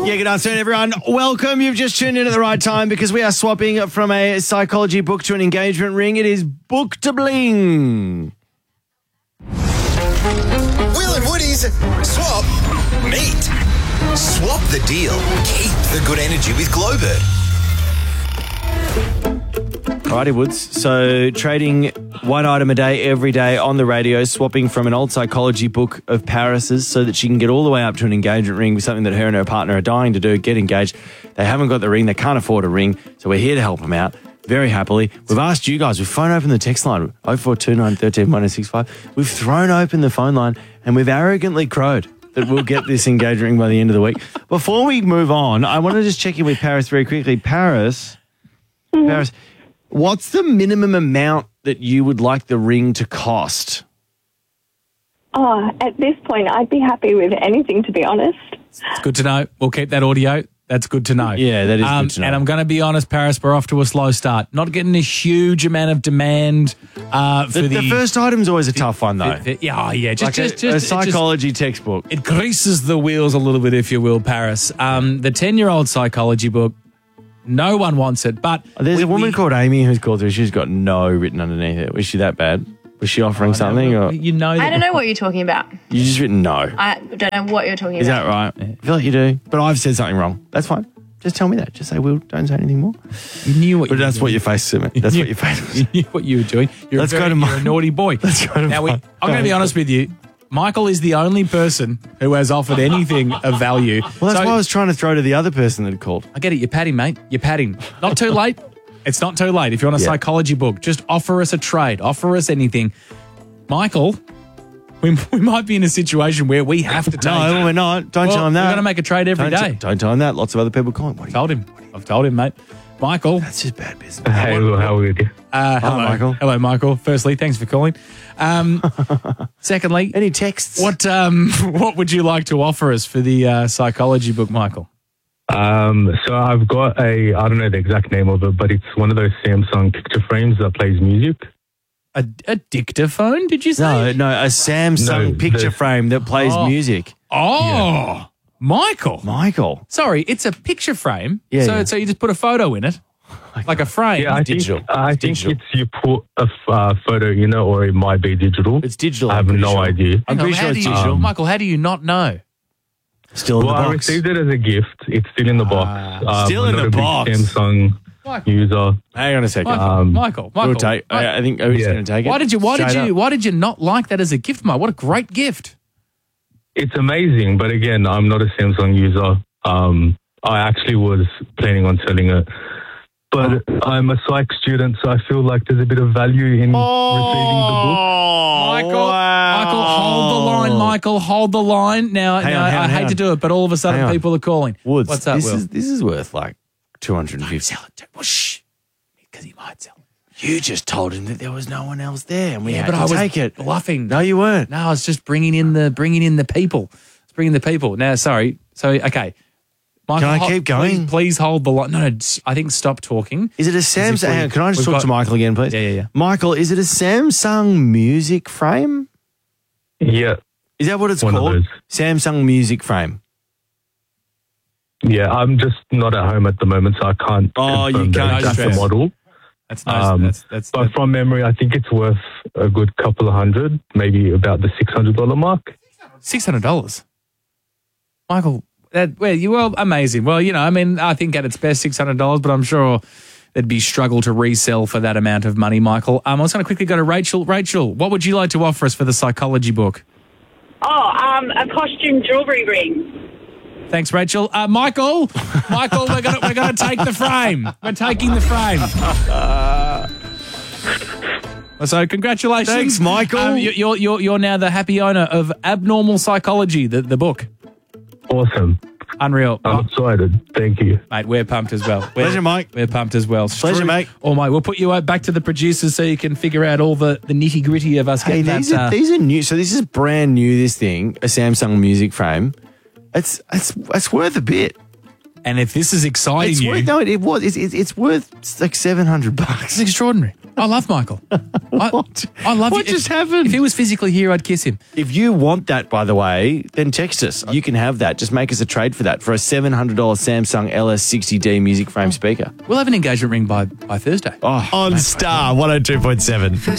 Yeah, good afternoon, everyone. Welcome. You've just tuned in at the right time because we are swapping from a psychology book to an engagement ring. It is Book to Bling. Will and Woody's Swap Meet. Swap the deal. Keep the good energy with Glowbird. Alrighty, Woods. So trading one item a day every day on the radio, swapping from an old psychology book of Paris's so that she can get all the way up to an engagement ring with something that her and her partner are dying to do, get engaged. They haven't got the ring. They can't afford a ring. So we're here to help them out very happily. We've asked you guys. We've thrown open the text line, 0429 13 1065. We've thrown open the phone line and we've arrogantly crowed that we'll get this engagement ring by the end of the week. Before we move on, I want to just check in with Paris very quickly. Paris, what's the minimum amount that you would like the ring to cost? Oh, at this point, I'd be happy with anything, to be honest. It's good to know. We'll keep that audio. That's good to know. Yeah, that is good to know. And I'm going to be honest, Paris, we're off to a slow start. Not getting a huge amount of demand for the first item's always a tough one, though. Just a psychology textbook. It greases the wheels a little bit, if you will, Paris. The 10-year-old psychology book, no one wants it, but... There's a woman called Amy who's called through. She's got no written underneath it. Was she that bad? Was she offering something? Or You know I don't know what you're talking about. you just written no? I don't know what you're talking Is about. that right? I feel like you do. But I've said something wrong. That's fine. Just tell me that. Just say, Will, don't say anything more. You knew what But you were that's doing. what your face said, mate. That's what your face was. You knew what you were doing. You're Let's a go to you're a naughty boy. Let's go to Now, mine. I'm going to be honest with you. Michael is the only person who has offered anything of value. Well, that's why I was trying to throw to the other person that had called. I get it. You're padding, mate. You're padding. Not too late. It's not too late. If you want a psychology book, just offer us a trade. Offer us anything. Michael, we might be in a situation where we have to take... No, we're not. Don't tell him that. We're going to make a trade every day. Don't tell him that. Lots of other people calling. What are you- I've told him, mate. Michael. That's just bad business. Hey, Will, how are you? Hello, Michael. Hello, Michael. Firstly, thanks for calling. Secondly, Any texts? what would you like to offer us for the psychology book, Michael? So I've got I don't know the exact name of it, but it's one of those Samsung picture frames that plays music. A dictaphone, did you say? No, a Samsung No, picture the- frame that plays music. Oh, Michael. Michael. Sorry, it's a picture frame. Yeah, so yeah. so you just put a photo in it, like a frame. Yeah, I digital. think Digital. it's you put a photo in it, or it might be digital. It's digital. I I'm have pretty no sure. idea. I'm pretty sure it's digital. Michael, how do you not know? Still in Well, the I box. received it as a gift. It's still in the box. Still I'm in not the a big box. Samsung Michael. user. Hang on a second. Michael. We'll take. I think Owen's Yeah. going to take it. Why did you not like that as a gift, Mike? What a great gift. It's amazing, but again, I'm not a Samsung user. I actually was planning on selling it. But I'm a psych student, so I feel like there's a bit of value in receiving the book. Michael, hold the line, Michael. Hold the line. Now, Hang on, I hate hang to on. do it, but all of a sudden Hang on. people are calling. Woods, What's up, Will? this is worth like 250. Sell it. Well, shh. Because he might sell it. You just told him that there was no one else there, and we had but to I was take it. bluffing. No, you weren't. No, I was just bringing in the people. It's bringing the people. Now, sorry. So, okay. Michael, Can I keep going? Please hold the line. No, I think stop talking. Is it a Samsung? Hang on, can I just we've talk got- to Michael again, please? Yeah. Michael, is it a Samsung music frame? Yeah, Is that what it's One of called? those. Samsung music frame. yeah. I'm just not at home at the moment, so I can't. Oh, you confirm the can't exact stress. model. That's nice. That's But from memory, I think it's worth a good couple of hundred, maybe about the $600 mark. $600. Michael, amazing. Well, I think at its best $600, but I'm sure there'd be struggle to resell for that amount of money, Michael. I was going to quickly go to Rachel. Rachel, what would you like to offer us for the psychology book? A costume jewellery ring. Thanks, Rachel. Michael, we're gonna take the frame. We're taking the frame. So congratulations, Thanks, Michael. You're now the happy owner of Abnormal Psychology, the book. Awesome. Unreal. I'm excited. Thank you. Mate, we're pumped as well. Pleasure, Mike. We're pumped as well. Pleasure, mate. Oh, mate, we'll put you back to the producers so you can figure out all the nitty gritty of us Hey, getting these that. are new. So this is brand new. This thing, a Samsung music frame. It's worth a bit. And if this is exciting It's you, worth, no, it was. It's worth like $700. it's extraordinary. I love Michael. What? I love What you. just happened? If he was physically here, I'd kiss him. If you want that, by the way, then text us. You can have that. Just make us a trade for that for a $700 Samsung LS60D music frame speaker. We'll have an engagement ring by Thursday. On Star 102.7.